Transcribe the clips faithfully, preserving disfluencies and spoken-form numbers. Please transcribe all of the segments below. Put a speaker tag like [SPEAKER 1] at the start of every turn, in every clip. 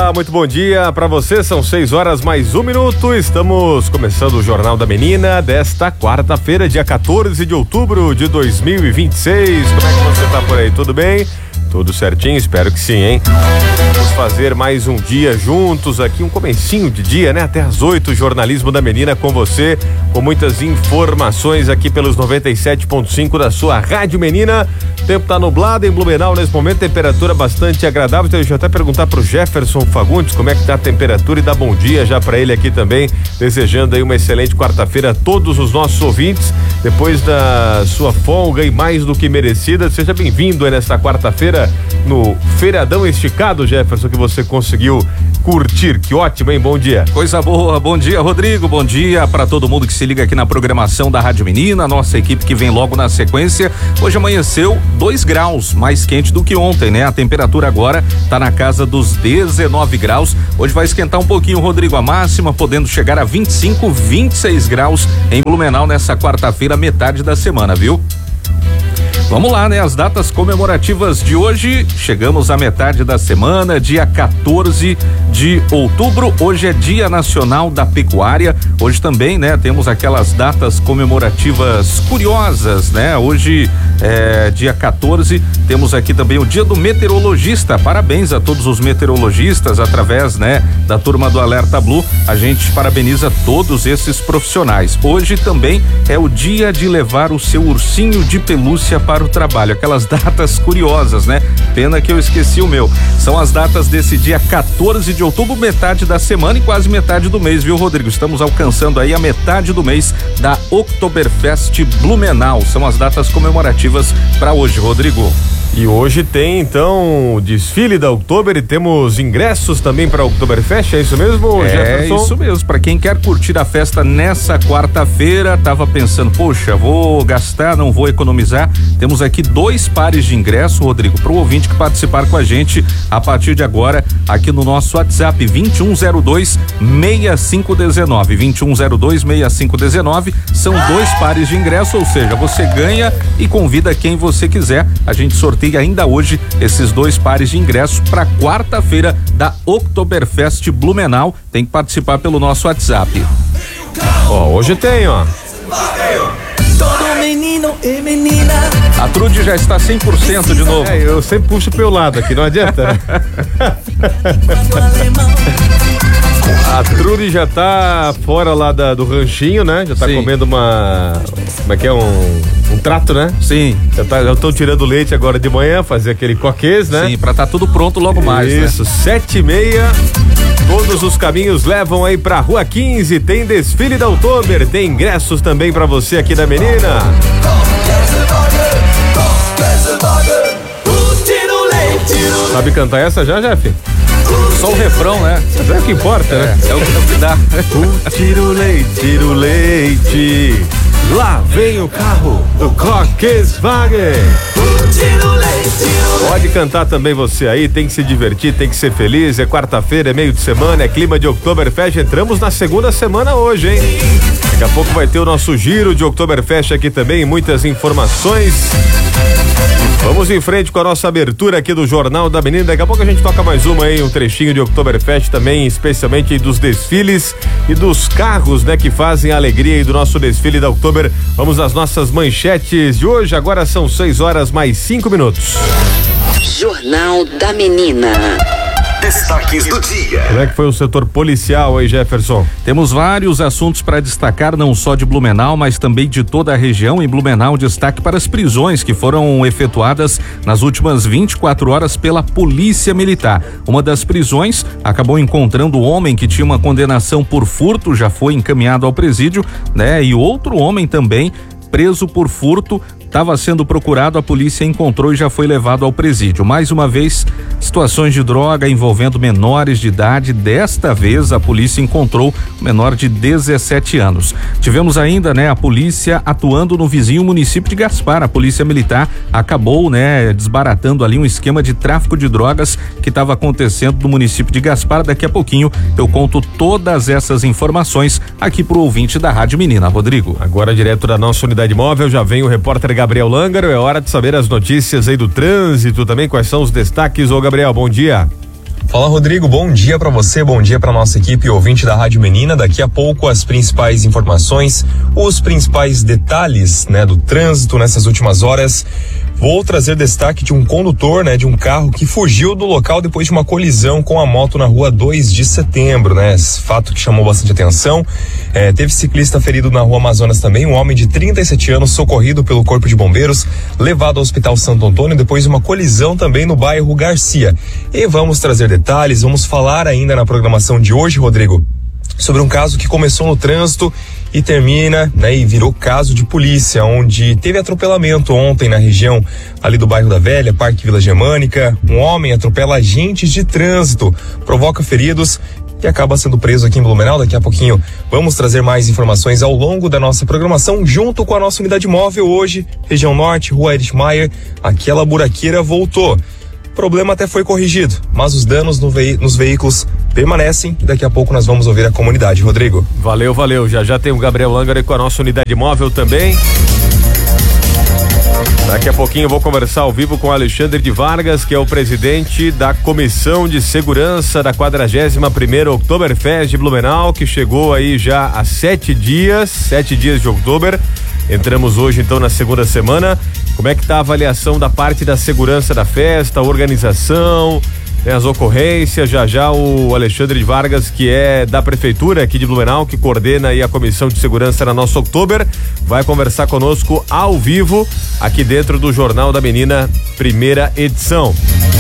[SPEAKER 1] Olá, muito bom dia para você, são seis horas mais um minuto, estamos começando o Jornal da Menina desta quarta-feira, dia quatorze de outubro de dois mil e vinte e seis. Como é que você tá por aí, tudo bem? Tudo certinho? Espero que sim, hein? Vamos fazer mais um dia juntos aqui, um comecinho de dia, né? Até às oito, Jornalismo da Menina com você, com muitas informações aqui pelos noventa e sete ponto cinco da sua Rádio Menina. O tempo tá nublado em Blumenau nesse momento, temperatura bastante agradável. Então, deixa eu até perguntar pro Jefferson Fagundes como é que tá a temperatura e dar bom dia já para ele aqui também, desejando aí uma excelente quarta-feira a todos os nossos ouvintes. Depois da sua folga e mais do que merecida, seja bem-vindo aí nesta quarta-feira no feriadão esticado, Jefferson, que você conseguiu curtir. Que ótimo, hein? Bom dia.
[SPEAKER 2] Coisa boa, bom dia, Rodrigo, bom dia para todo mundo que se liga aqui na programação da Rádio Menina, nossa equipe que vem logo na sequência. Hoje amanheceu dois graus, mais quente do que ontem, né? A temperatura agora tá na casa dos dezenove graus. Hoje vai esquentar um pouquinho, Rodrigo, a máxima podendo chegar a vinte e cinco, vinte e seis graus em Blumenau nessa quarta-feira, metade da semana, viu? Vamos lá, né? As datas comemorativas de hoje, chegamos à metade da semana, dia quatorze de outubro, hoje é Dia Nacional da Pecuária. Hoje também, né, temos aquelas datas comemorativas curiosas, né? Hoje é dia quatorze, temos aqui também o Dia do Meteorologista. Parabéns a todos os meteorologistas através, né, da turma do Alerta Blue. A gente parabeniza todos esses profissionais. Hoje também é o dia de levar o seu ursinho de pelúcia para o trabalho, aquelas datas curiosas, né? Pena que eu esqueci o meu. São as datas desse dia quatorze de outubro, metade da semana e quase metade do mês, viu, Rodrigo? Estamos alcançando aí a metade do mês da Oktoberfest Blumenau. São as datas comemorativas para hoje, Rodrigo.
[SPEAKER 1] E hoje tem, então, o desfile da Oktober e temos ingressos também para a Oktoberfest, é isso mesmo,
[SPEAKER 2] é,
[SPEAKER 1] Jefferson?
[SPEAKER 2] É isso mesmo, para quem quer curtir a festa nessa quarta-feira, tava pensando, poxa, vou gastar, não vou economizar, temos aqui dois pares de ingresso, Rodrigo, para o ouvinte que participar com a gente a partir de agora, aqui no nosso WhatsApp, vinte e um zero dois, seis cinco um nove, vinte e um zero dois, seis cinco um nove, são dois pares de ingresso, ou seja, você ganha e convida quem você quiser, a gente sorteia ainda hoje esses dois pares de ingressos para quarta-feira da Oktoberfest Blumenau. Tem que participar pelo nosso WhatsApp.
[SPEAKER 1] Ó, hoje tem, ó.
[SPEAKER 3] Todo menino e menina.
[SPEAKER 2] A Trude já está cem por cento de novo.
[SPEAKER 1] É, eu sempre puxo pelo lado aqui, não adianta, né? A Trude já tá fora lá da, do ranchinho, né? Já tá Sim. comendo uma... Como é que é? Um, um trato, né?
[SPEAKER 2] Sim.
[SPEAKER 1] Já tá, já estão tirando leite agora de manhã, fazer aquele coquês, né?
[SPEAKER 2] Sim, pra tá tudo pronto logo mais,
[SPEAKER 1] Isso,
[SPEAKER 2] né?
[SPEAKER 1] sete e meia. Todos os caminhos levam aí pra Rua quinze. Tem desfile da Oktober, tem ingressos também pra você aqui da Menina. Sabe cantar essa já, Jeff?
[SPEAKER 2] Só o refrão, né?
[SPEAKER 1] Mas é o que importa,
[SPEAKER 2] é,
[SPEAKER 1] né?
[SPEAKER 2] É o que dá.
[SPEAKER 1] O tiro leite, tiro leite. Lá vem o carro do Volkswagen. Pode cantar também você aí, tem que se divertir, tem que ser feliz. É quarta-feira, é meio de semana, é clima de Oktoberfest. Entramos na segunda semana hoje, hein? Daqui a pouco vai ter o nosso giro de Oktoberfest aqui também, muitas informações. Vamos em frente com a nossa abertura aqui do Jornal da Menina. Daqui a pouco a gente toca mais uma aí, um trechinho de Oktoberfest também, especialmente dos desfiles e dos carros, né, que fazem a alegria aí do nosso desfile da Oktober. Vamos às nossas manchetes de hoje. Agora são seis horas mais cinco minutos.
[SPEAKER 4] Jornal da Menina.
[SPEAKER 5] Destaques do dia.
[SPEAKER 1] Como é que foi o setor policial aí, Jefferson?
[SPEAKER 2] Temos vários assuntos para destacar, não só de Blumenau, mas também de toda a região. Em Blumenau, destaque para as prisões que foram efetuadas nas últimas vinte e quatro horas pela Polícia Militar. Uma das prisões acabou encontrando o homem que tinha uma condenação por furto, já foi encaminhado ao presídio, né? E outro homem também preso por furto, estava sendo procurado, a polícia encontrou e já foi levado ao presídio. Mais uma vez, situações de droga envolvendo menores de idade. Desta vez, a polícia encontrou um menor de dezessete anos. Tivemos ainda, né, a polícia atuando no vizinho município de Gaspar. A polícia militar acabou, né, desbaratando ali um esquema de tráfico de drogas que estava acontecendo no município de Gaspar. Daqui a pouquinho eu conto todas essas informações aqui pro ouvinte da Rádio Menina, Rodrigo.
[SPEAKER 1] Agora, direto da nossa unidade móvel, já vem o repórter Gabriel Langaro. É hora de saber as notícias aí do trânsito também. Quais são os destaques? Ô Gabriel, bom dia.
[SPEAKER 6] Fala, Rodrigo, bom dia para você, bom dia para nossa equipe ouvinte da Rádio Menina. Daqui a pouco as principais informações, os principais detalhes, né, do trânsito nessas últimas horas. Vou trazer destaque de um condutor, né, de um carro que fugiu do local depois de uma colisão com a moto na rua dois de setembro, né? Esse fato que chamou bastante atenção. É, teve ciclista ferido na rua Amazonas também, um homem de trinta e sete anos socorrido pelo Corpo de Bombeiros, levado ao Hospital Santo Antônio depois de uma colisão também no bairro Garcia. E vamos trazer detalhes, vamos falar ainda na programação de hoje, Rodrigo, sobre um caso que começou no trânsito e termina, né, e virou caso de polícia, onde teve atropelamento ontem na região ali do bairro da Velha, Parque Vila Germânica. Um homem atropela agentes de trânsito, provoca feridos e acaba sendo preso aqui em Blumenau. Daqui a pouquinho vamos trazer mais informações ao longo da nossa programação, junto com a nossa unidade móvel hoje, região norte, rua Erich Maier. Aquela buraqueira voltou. O problema até foi corrigido, mas os danos no ve- nos veículos permanecem e daqui a pouco nós vamos ouvir a comunidade. Rodrigo.
[SPEAKER 1] Valeu, valeu. Já já tem o Gabriel Langer com a nossa unidade móvel também. Daqui a pouquinho eu vou conversar ao vivo com o Alexandre de Vargas, que é o presidente da Comissão de Segurança da quadragésima primeira Oktoberfest de Blumenau, que chegou aí já há sete dias, sete dias de outubro. Entramos hoje então na segunda semana. Como é que tá a avaliação da parte da segurança da festa, a organização, né, as ocorrências? Já já o Alexandre de Vargas, que é da prefeitura aqui de Blumenau, que coordena aí a comissão de segurança na nossa Oktober, vai conversar conosco ao vivo aqui dentro do Jornal da Menina, primeira edição.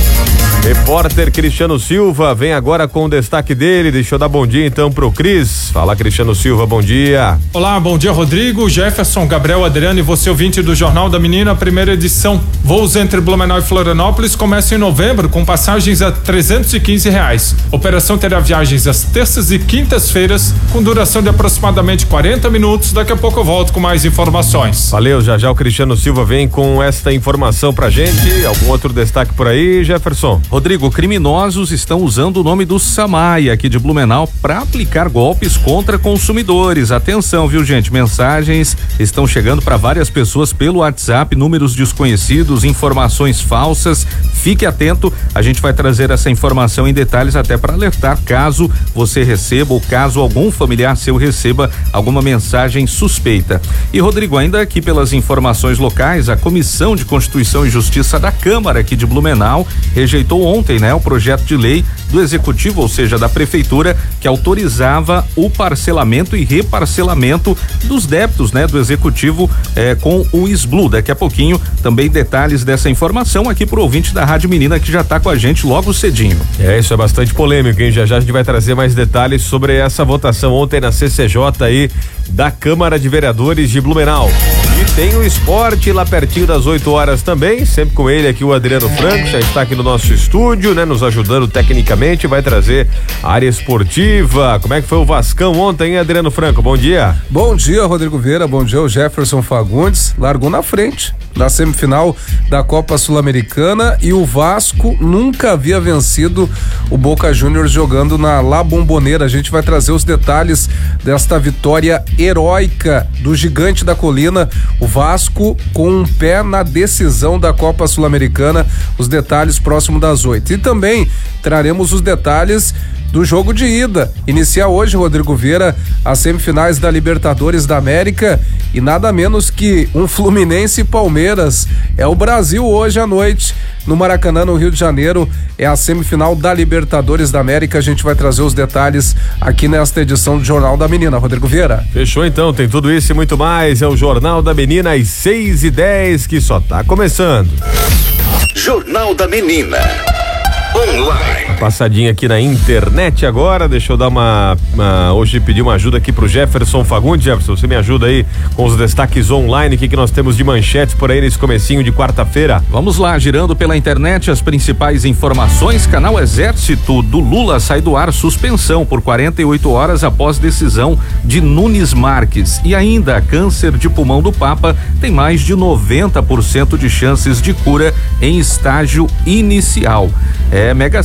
[SPEAKER 1] Repórter Cristiano Silva vem agora com o destaque dele. Deixa eu dar bom dia então pro Cris. Fala, Cristiano Silva, bom dia.
[SPEAKER 7] Olá, bom dia, Rodrigo, Jefferson, Gabriel, Adriano e você ouvinte do Jornal da Menina, primeira edição. Voos entre Blumenau e Florianópolis começam em novembro com passagens a trezentos e quinze reais. Operação terá viagens às terças e quintas-feiras com duração de aproximadamente quarenta minutos. Daqui a pouco eu volto com mais informações.
[SPEAKER 1] Valeu, já já o Cristiano Silva vem com esta informação pra gente. Algum outro destaque por aí, Jefferson?
[SPEAKER 2] Rodrigo, criminosos estão usando o nome do SAMAI aqui de Blumenau para aplicar golpes contra consumidores. Atenção, viu, gente? Mensagens estão chegando para várias pessoas pelo WhatsApp, números desconhecidos, informações falsas. Fique atento, a gente vai trazer essa informação em detalhes até para alertar caso você receba ou caso algum familiar seu receba alguma mensagem suspeita. E, Rodrigo, ainda aqui pelas informações locais, a Comissão de Constituição e Justiça da Câmara aqui de Blumenau rejeitou ontem, né, o projeto de lei do Executivo, ou seja, da Prefeitura, que autorizava o parcelamento e reparcelamento dos débitos, né, do Executivo eh, com o SBLU. Daqui a pouquinho também detalhes dessa informação aqui pro ouvinte da Rádio Menina, que já tá com a gente logo cedinho.
[SPEAKER 1] É, isso é bastante polêmico, hein? Já já a gente vai trazer mais detalhes sobre essa votação ontem na C C J aí da Câmara de Vereadores de Blumenau. E tem o esporte lá pertinho das oito horas também, sempre com ele aqui, o Adriano Franco, já está aqui no nosso estúdio, né? Nos ajudando tecnicamente, vai trazer a área esportiva. Como é que foi o Vascão ontem, hein, Adriano Franco? Bom dia.
[SPEAKER 8] Bom dia, Rodrigo Vieira, bom dia, o Jefferson Fagundes, largou na frente na semifinal da Copa Sul-Americana e o Vasco nunca havia vencido o Boca Juniors jogando na La Bombonera. A gente vai trazer os detalhes desta vitória heróica do Gigante da Colina, o Vasco com um pé na decisão da Copa Sul-Americana, os detalhes próximo das oito. E também traremos os detalhes do jogo de ida. Inicia hoje, Rodrigo Vieira, as semifinais da Libertadores da América e nada menos que um Fluminense e Palmeiras. É o Brasil hoje à noite no Maracanã, no Rio de Janeiro. É a semifinal da Libertadores da América. A gente vai trazer os detalhes aqui nesta edição do Jornal da Menina. Rodrigo Vieira.
[SPEAKER 1] Fechou então, tem tudo isso e muito mais. É o Jornal da Menina às seis e dez, que só tá começando.
[SPEAKER 5] Jornal da Menina Online.
[SPEAKER 1] Passadinha aqui na internet agora, deixa eu dar uma, uma hoje pedir uma ajuda aqui pro Jefferson Fagundes. Jefferson, você me ajuda aí com os destaques online, o que que nós temos de manchetes por aí nesse comecinho de quarta-feira?
[SPEAKER 2] Vamos lá, girando pela internet as principais informações. Canal Exército do Lula sai do ar suspensão por quarenta e oito horas após decisão de Nunes Marques. E ainda, câncer de pulmão do Papa tem mais de noventa por cento de chances de cura em estágio inicial. É Mega Sena, né?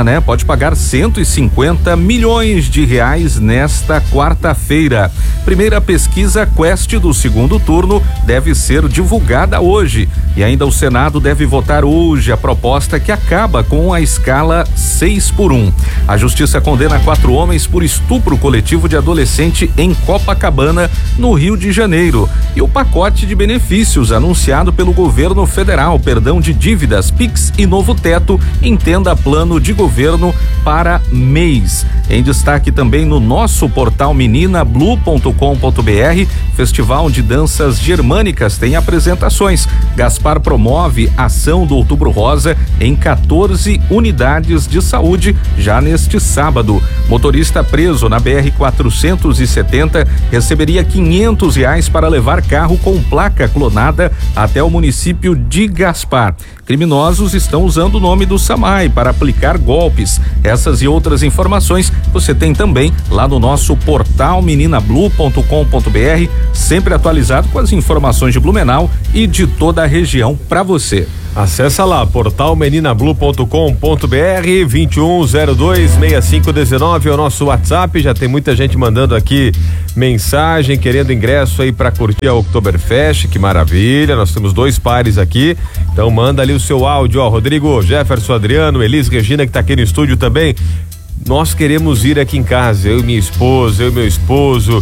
[SPEAKER 2] né? Pode pagar cento e cinquenta milhões de reais nesta quarta-feira. Primeira pesquisa Quest do segundo turno deve ser divulgada hoje. E ainda o Senado deve votar hoje a proposta que acaba com a escala seis por um. A Justiça condena quatro homens por estupro coletivo de adolescente em Copacabana, no Rio de Janeiro. E o pacote de benefícios anunciado pelo governo federal, perdão de dívidas, Pix e novo teto, entenda plano de governo para mês. Em destaque também no nosso portal menina blue ponto com ponto br, Festival de Danças Germânicas tem apresentações. Gaspar promove ação do Outubro Rosa em quatorze unidades de saúde já neste sábado. Motorista preso na B R quatrocentos e setenta receberia quinhentos reais para levar carro com placa clonada até o município de Gaspar. Criminosos estão usando o nome do SAMAI para aplicar golpes. Essas e outras informações você tem também lá no nosso portal menina blue ponto com ponto br, sempre atualizado com as informações de Blumenau e de toda a região para você.
[SPEAKER 1] Acessa lá, portal menina blue ponto com ponto br, vinte e um zero dois seis cinco um nove é o nosso WhatsApp. Já tem muita gente mandando aqui mensagem, querendo ingresso aí para curtir a Oktoberfest, que maravilha. Nós temos dois pares aqui, então manda ali o seu áudio, ó, Rodrigo, Jefferson, Adriano, Elis, Regina, que tá aqui no estúdio também. Nós queremos ir aqui em casa, eu e minha esposa, eu e meu esposo,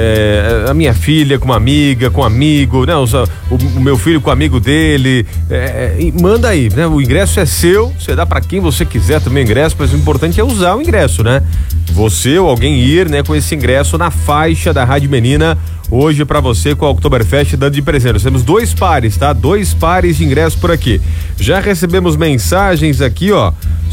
[SPEAKER 1] é, a minha filha com uma amiga, com um amigo, né? O, o meu filho com um amigo dele, é, manda aí, né? O ingresso é seu, você dá para quem você quiser também o ingresso, mas o importante é usar o ingresso, né? Você ou alguém ir, né, com esse ingresso na faixa da Rádio Menina, hoje para você com a Oktoberfest dando de presente. Nós temos dois pares, tá? Dois pares de ingresso por aqui. Já recebemos mensagens aqui, ó,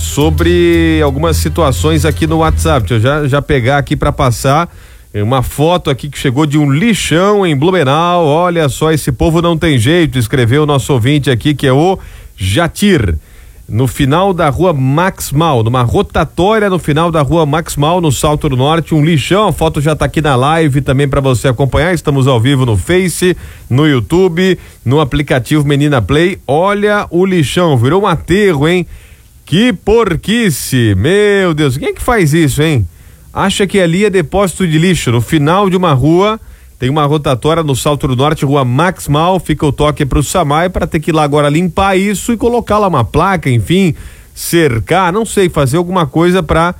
[SPEAKER 1] sobre algumas situações aqui no WhatsApp. Deixa eu já, já pegar aqui para passar uma foto aqui que chegou de um lixão em Blumenau. Olha só, esse povo não tem jeito, escreveu o nosso ouvinte aqui, que é o Jatir. No final da rua Max Mal, numa rotatória no final da rua Max Mal, no Salto do Norte, um lixão. A foto já tá aqui na live também para você acompanhar. Estamos ao vivo no Face, no YouTube, no aplicativo Menina Play. Olha o lixão, virou um aterro, hein? Que porquice, meu Deus, quem é que faz isso, hein? Acha que ali é depósito de lixo, no final de uma rua. Tem uma rotatória no Salto do Norte, rua Max Mal, fica o toque pro Samai para ter que ir lá agora limpar isso e colocar lá uma placa, enfim, cercar, não sei, fazer alguma coisa para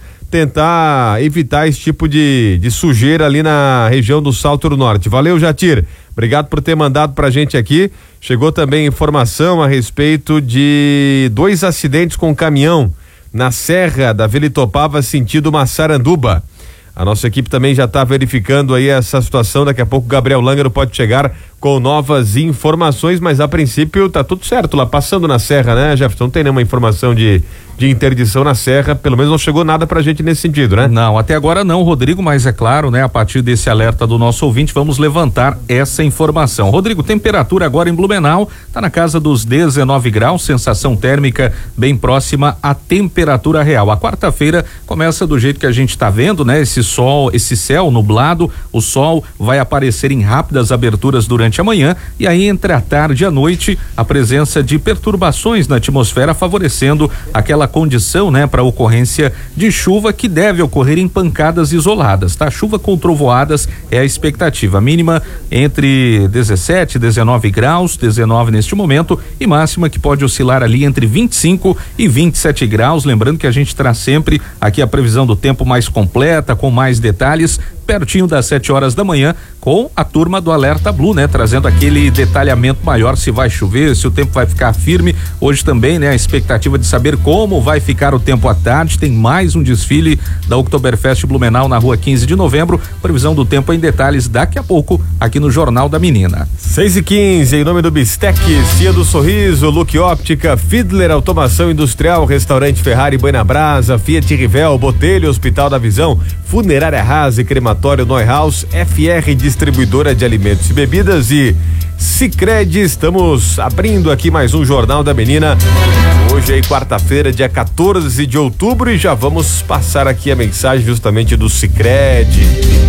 [SPEAKER 1] tentar evitar esse tipo de, de sujeira ali na região do Salto do Norte. Valeu, Jatir, obrigado por ter mandado pra gente aqui. Chegou também informação a respeito de dois acidentes com caminhão na Serra da Vila Itopava, sentido Massaranduba. A nossa equipe também já está verificando aí essa situação. Daqui a pouco o Gabriel Langaro pode chegar com novas informações, mas a princípio tá tudo certo lá, passando na Serra, né, Jefferson? Não tem nenhuma informação de, de interdição na Serra, pelo menos não chegou nada pra gente nesse sentido, né?
[SPEAKER 2] Não, até agora não, Rodrigo, mas é claro, né, a partir desse alerta do nosso ouvinte, vamos levantar essa informação. Rodrigo, temperatura agora em Blumenau tá na casa dos dezenove graus, sensação térmica bem próxima à temperatura real. A quarta-feira começa do jeito que a gente tá vendo, né, esse sol, esse céu nublado, o sol vai aparecer em rápidas aberturas durante amanhã, e aí entre a tarde e a noite a presença de perturbações na atmosfera favorecendo aquela condição, né, para ocorrência de chuva que deve ocorrer em pancadas isoladas, tá? Chuva com trovoadas é a expectativa, mínima entre dezessete, dezenove graus, dezenove neste momento, e máxima que pode oscilar ali entre vinte e cinco e vinte e sete graus, lembrando que a gente traz sempre aqui a previsão do tempo mais completa, com mais detalhes, pertinho das sete horas da manhã, com a turma do Alerta Blue, né? Trazendo aquele detalhamento maior, se vai chover, se o tempo vai ficar firme. Hoje também, né? A expectativa de saber como vai ficar o tempo à tarde. Tem mais um desfile da Oktoberfest Blumenau na rua quinze de novembro. Previsão do tempo em detalhes daqui a pouco, aqui no Jornal da Menina.
[SPEAKER 1] seis e quinze, em nome do Bistec, Cia do Sorriso, Look Óptica, Fiedler Automação Industrial, Restaurante Ferrari Buena Brasa, Fiat Rivel, Botelho, Hospital da Visão, Funerária Rase, Crematório Neuhaus, F R Distribuidora de Alimentos e Bebidas e Sicredi. Estamos abrindo aqui mais um Jornal da Menina. Hoje é quarta-feira, dia quatorze de outubro, e já vamos passar aqui a mensagem justamente do Sicredi.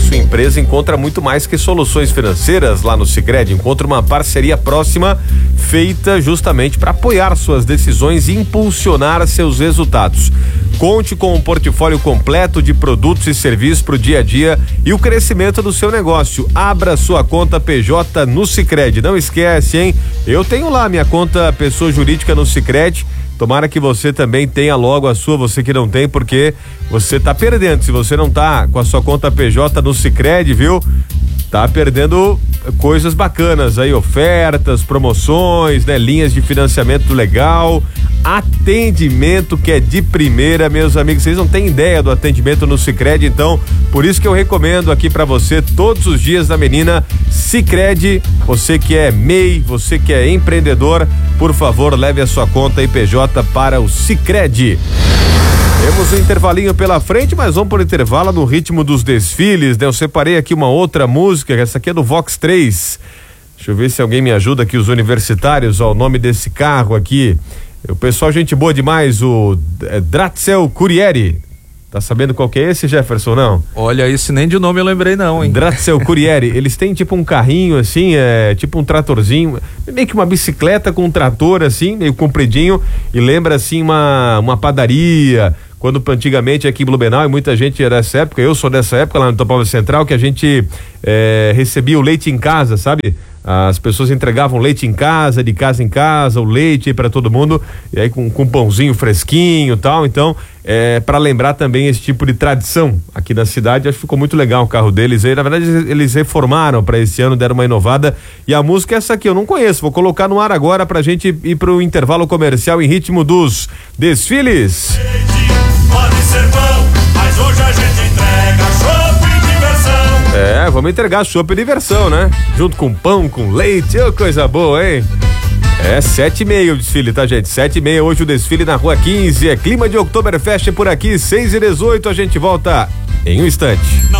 [SPEAKER 1] sua empresa encontra muito mais que soluções financeiras lá no Sicredi. Encontra uma parceria próxima feita justamente para apoiar suas decisões e impulsionar seus resultados. Conte com um portfólio completo de produtos e serviços para o dia a dia e o crescimento do seu negócio. Abra sua conta P J no Sicredi. Não esquece, hein? Eu tenho lá minha conta pessoa jurídica no Sicredi. Tomara que você também tenha logo a sua, você que não tem, porque você tá perdendo. Se você não tá com a sua conta P J no Sicredi, viu? Tá perdendo coisas bacanas aí, ofertas, promoções, né? Linhas de financiamento legal, atendimento que é de primeira, meus amigos. Vocês não têm ideia do atendimento no Sicredi, então por isso que eu recomendo aqui pra você todos os dias da menina Sicredi. Você que é M E I, você que é empreendedor, por favor, leve a sua conta I P J para o Sicredi. Temos um intervalinho pela frente, mas vamos por intervalo no ritmo dos desfiles, né? Eu separei aqui uma outra música, essa aqui é do Vox três. Deixa eu ver se alguém me ajuda aqui, os universitários, ó, o nome desse carro aqui. O pessoal, gente boa demais, o é, Dratzel Curieri. Tá sabendo qual que é esse, Jefferson, não?
[SPEAKER 2] Olha, esse nem de nome eu lembrei não, hein?
[SPEAKER 1] Dratzel Curieri, eles têm tipo um carrinho assim, é tipo um tratorzinho, meio que uma bicicleta com um trator assim, meio compridinho, e lembra assim uma, uma padaria, quando antigamente aqui em Blumenau, e muita gente era dessa época, eu sou dessa época lá no Topóvel Central, que a gente é, recebia o leite em casa, sabe? As pessoas entregavam leite em casa, de casa em casa, o leite para todo mundo, e aí com, com pãozinho fresquinho e tal. Então, é, para lembrar também esse tipo de tradição aqui na cidade, acho que ficou muito legal o carro deles. E, na verdade, eles reformaram para esse ano, deram uma inovada. E a música é essa aqui, eu não conheço, vou colocar no ar agora pra gente ir pro intervalo comercial em ritmo dos desfiles.
[SPEAKER 3] Pode ser bom, mas hoje a gente entrega chopp e diversão.
[SPEAKER 1] É, vamos entregar chopp e diversão, né? Junto com pão, com leite, ô, coisa boa, hein? É sete e meia o desfile, tá, gente? Sete e meia hoje o desfile na Rua quinze, é clima de Oktoberfest por aqui, seis e dezoito, a gente volta em um instante.